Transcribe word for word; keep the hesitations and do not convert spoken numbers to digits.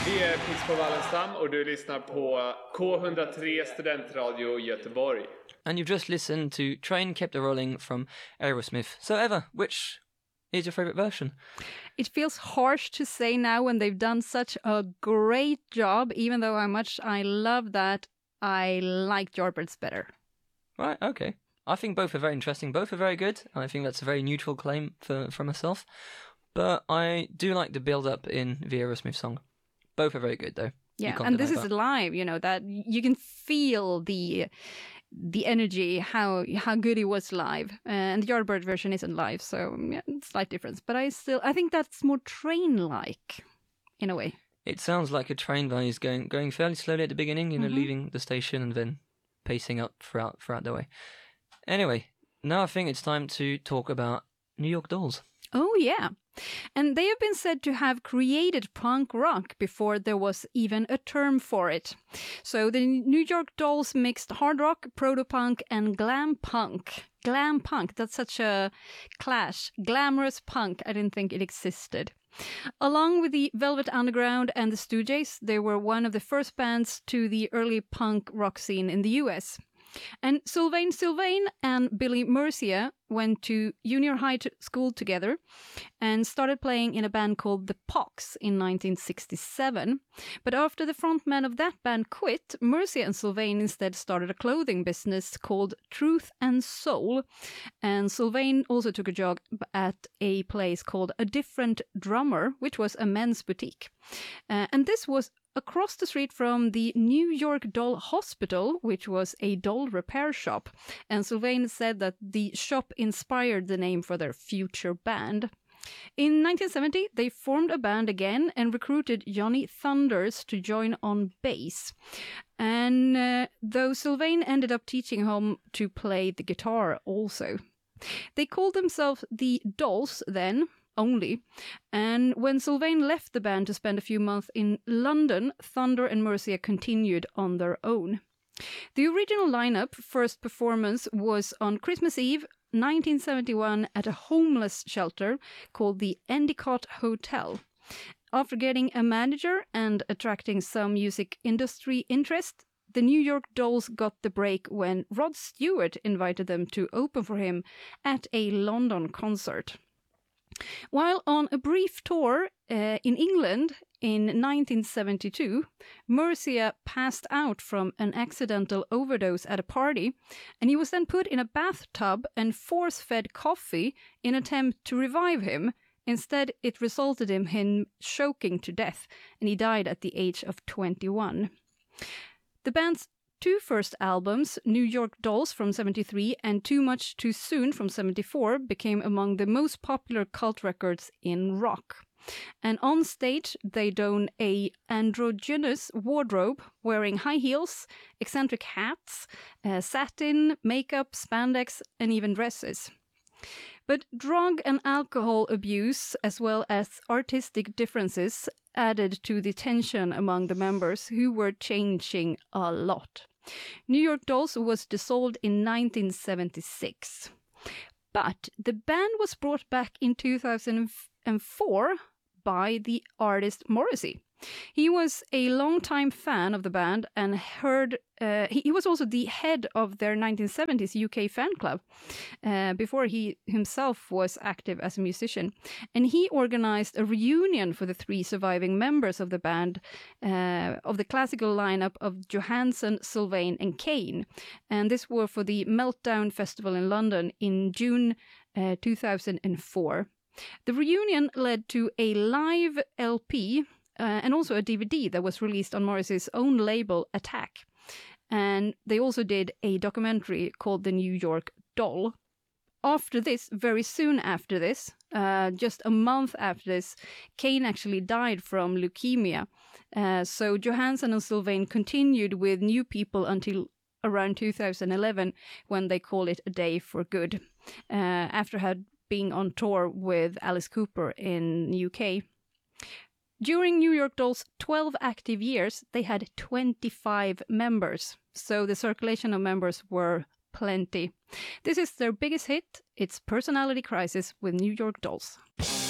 Vi är Pix på Wallenstam och du lyssnar på K one oh three Studentradio Göteborg. And you've just listened to Train Kept a Rolling from Aerosmith. So Eva, which is your favourite version? It feels harsh to say now when they've done such a great job, even though how much I love that, I like Yardbirds better. Right, okay. I think both are very interesting. Both are very good. I think that's a very neutral claim for, for myself. But I do like the build-up in the Aerosmith song. Both are very good, though. Yeah, and this is that. live, you know, that you can feel the the energy, how how good it was live. Uh, and the Yardbird version isn't live, so yeah, slight difference. But I still, I think that's more train-like, in a way. It sounds like a train that is going going fairly slowly at the beginning, you know, Mm-hmm. leaving the station and then pacing up throughout throughout the way. Anyway, now I think it's time to talk about New York Dolls. Oh, yeah. And they have been said to have created punk rock before there was even a term for it. So the New York Dolls mixed hard rock, proto-punk, and glam punk. Glam punk, that's such a clash. Glamorous punk, I didn't think it existed. Along with the Velvet Underground and the Stooges, they were one of the first bands to the early punk rock scene in the U S. And Sylvain Sylvain and Billy Murcia went to junior high t- school together and started playing in a band called The Pox in nineteen sixty-seven. But after the frontman of that band quit, Murcia and Sylvain instead started a clothing business called Truth and Soul. And Sylvain also took a job at a place called A Different Drummer, which was a men's boutique. Uh, and this was across the street from the New York Doll Hospital, which was a doll repair shop. And Sylvain said that the shop inspired the name for their future band. In nineteen seventy, they formed a band again and recruited Johnny Thunders to join on bass. And uh, though Sylvain ended up teaching him to play the guitar also. They called themselves the Dolls then, only. And when Sylvain left the band to spend a few months in London, Thunder and Murcia continued on their own. The original lineup first performance was on Christmas Eve, nineteen seventy-one, at a homeless shelter called the Endicott Hotel. After getting a manager and attracting some music industry interest, the New York Dolls got the break when Rod Stewart invited them to open for him at a London concert. While on a brief tour uh, in England in nineteen seventy-two, Murcia passed out from an accidental overdose at a party, and he was then put in a bathtub and force-fed coffee in an attempt to revive him. Instead, it resulted in him choking to death, and he died at the age of twenty-one. The band's two first albums, New York Dolls from seventy-three and Too Much Too Soon from seventy-four, became among the most popular cult records in rock. And on stage, they don a androgynous wardrobe, wearing high heels, eccentric hats, uh, satin, makeup, spandex, and even dresses. But drug and alcohol abuse, as well as artistic differences, added to the tension among the members, who were changing a lot. New York Dolls was dissolved in nineteen seventy-six. But the band was brought back in two thousand four by the artist Morrissey. He was a longtime fan of the band and heard. Uh, he, he was also the head of their nineteen seventies U K fan club uh, before he himself was active as a musician. And he organized a reunion for the three surviving members of the band, uh, of the classical lineup of Johansson, Sylvain, and Kane. And this were for the Meltdown Festival in London in June uh, two thousand four. The reunion led to a live L P. Uh, and also a D V D that was released on Morrissey's own label, Attack. And they also did a documentary called The New York Doll. After this, very soon after this, uh, just a month after this, Kane actually died from leukemia. Uh, so Johansson and Sylvain continued with New People until around two thousand eleven, when they called it A Day for Good, uh, after had been on tour with Alice Cooper in the U K. During New York Dolls' twelve active years, they had twenty-five members, so the circulation of members were plenty. This is their biggest hit. It's Personality Crisis with New York Dolls.